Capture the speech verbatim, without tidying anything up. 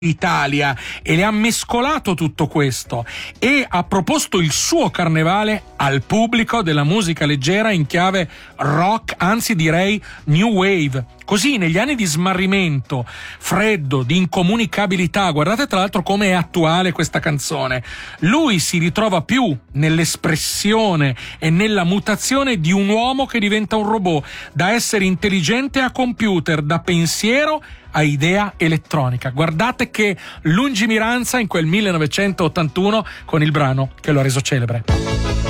Italia e le ha mescolato tutto questo e ha proposto il suo carnevale al pubblico della musica leggera in chiave rock, anzi direi new wave. Così negli anni di smarrimento, freddo, di incomunicabilità, guardate tra l'altro come è attuale questa canzone, lui si ritrova più nell'espressione e nella mutazione di un uomo che diventa un robot, da essere intelligente a computer, da pensiero a idea elettronica. Guardate che lungimiranza in quel millenovecentottantuno con il brano che lo ha reso celebre.